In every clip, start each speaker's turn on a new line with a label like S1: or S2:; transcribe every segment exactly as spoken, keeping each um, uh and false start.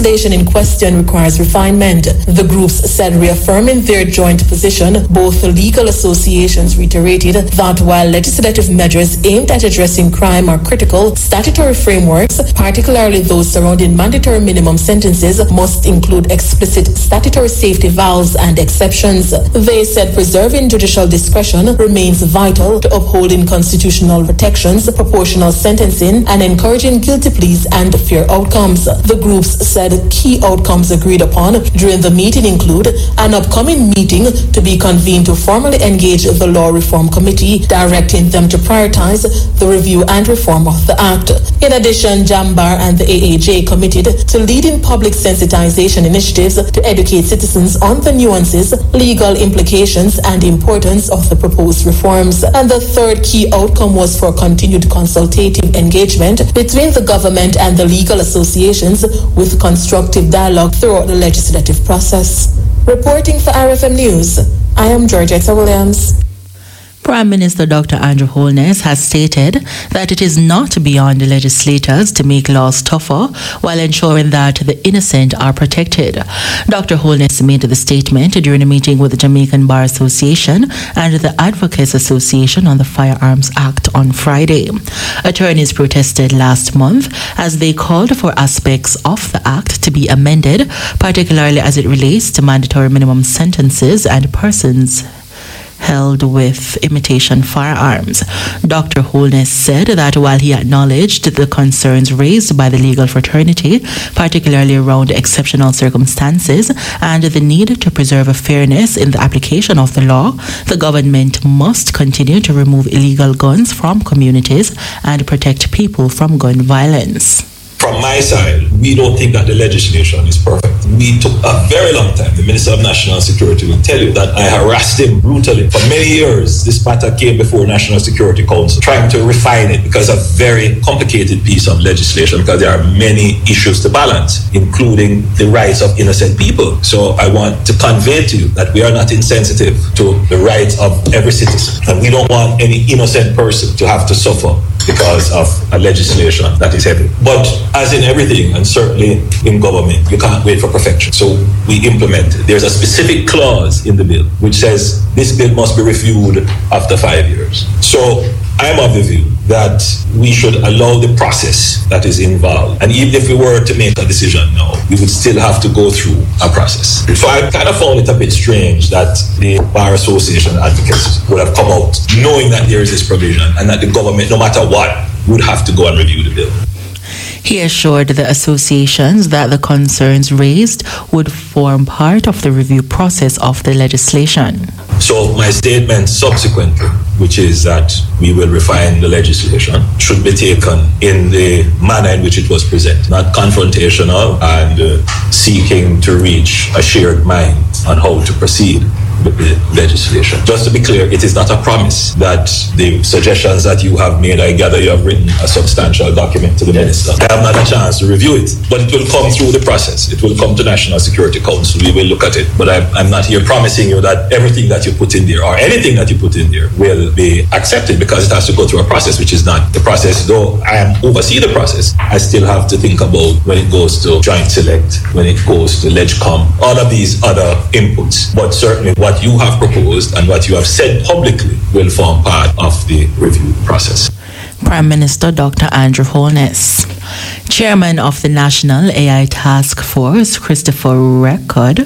S1: legislation in question requires refinement. The groups said, reaffirming their joint position, both legal associations reiterated that while legislative measures aimed at addressing crime are critical, statutory frameworks, particularly those surrounding mandatory minimum sentences, must include explicit statutory safety valves and exceptions. They said preserving judicial discretion remains vital to upholding constitutional protections, proportional sentencing, and encouraging guilty pleas and fair outcomes. The groups said key outcomes agreed upon during the meeting include an upcoming meeting to be convened to formally engage the Law Reform Committee, directing them to prioritize the review and reform of the Act. In addition, Jambar and the A A J committed to leading public sensitization initiatives to educate citizens on the nuances, legal implications, and importance of the proposed reforms. And the third key outcome was for continued consultative engagement between the government and the legal associations with constructive dialogue throughout the legislative process. Reporting for R F M News, I am Georgetta Williams.
S2: Prime Minister Doctor Andrew Holness has stated that it is not beyond the legislators to make laws tougher while ensuring that the innocent are protected. Doctor Holness made the statement during a meeting with the Jamaican Bar Association and the Advocates Association on the Firearms Act on Friday. Attorneys protested last month as they called for aspects of the act to be amended, particularly as it relates to mandatory minimum sentences and persons held with imitation firearms. Doctor Holness said that while he acknowledged the concerns raised by the legal fraternity, particularly around exceptional circumstances and the need to preserve a fairness in the application of the law, the government must continue to remove illegal guns from communities and protect people from gun violence.
S3: From my side, we don't think that the legislation is perfect. We took a very long time. The Minister of National Security will tell you that I harassed him brutally. For many years, this matter came before National Security Council, trying to refine it because it's a very complicated piece of legislation because there are many issues to balance, including the rights of innocent people. So I want to convey to you that we are not insensitive to the rights of every citizen. And we don't want any innocent person to have to suffer because of a legislation that is heavy. But as in everything, and certainly in government, you can't wait for perfection. So we implement it. There's a specific clause in the bill which says this bill must be reviewed after five years. So I'm of the view that we should allow the process that is involved. And even if we were to make a decision now, we would still have to go through a process. So I kind of found it a bit strange that the Bar Association advocates would have come out knowing that there is this provision and that the government, no matter what, would have to go and review the bill.
S2: He assured the associations that the concerns raised would form part of the review process of the legislation.
S3: So my statement subsequently, which is that we will refine the legislation, should be taken in the manner in which it was presented, not confrontational and uh, seeking to reach a shared mind on how to proceed with the legislation. Just to be clear, it is not a promise that the suggestions that you have made, I gather you have written a substantial document to the minister. I have not a chance to review it, but it will come through the process. It will come to National Security Council. We will look at it. But I'm, I'm not here promising you that everything that you put in there or anything that you put in there will be accepted because it has to go through a process, which is not the process. Though I am oversee the process, I still have to think about when it goes to Joint Select, when it goes to LegCom, all of these other inputs. But certainly what you have proposed and what you have said publicly will form part of the review process.
S2: Prime Minister Doctor Andrew Holness. Chairman of the National A I Task Force, Christopher Record,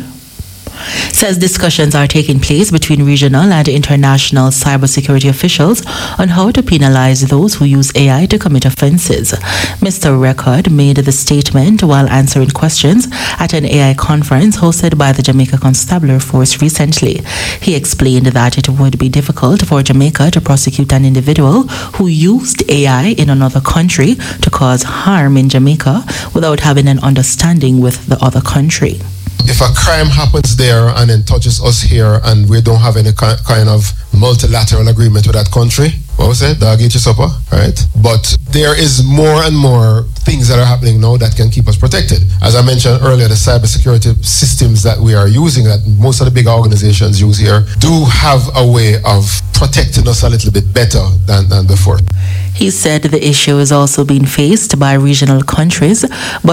S2: says discussions are taking place between regional and international cybersecurity officials on how to penalize those who use A I to commit offenses. Mister Record made the statement while answering questions at an A I conference hosted by the Jamaica Constabulary Force recently. He explained that it would be difficult for Jamaica to prosecute an individual who used A I in another country to cause harm in Jamaica without having an understanding with the other country.
S4: If a crime happens there and then touches us here and we don't have any ki- kind of multilateral agreement with that country, what was it? Dog eat your supper, right? But there is more and more things that are happening now that can keep us protected. As I mentioned earlier, the cybersecurity systems that we are using, that most of the big organizations use here, do have a way of protecting us a little bit better than, than before.
S2: He said the issue is also being faced by regional countries, but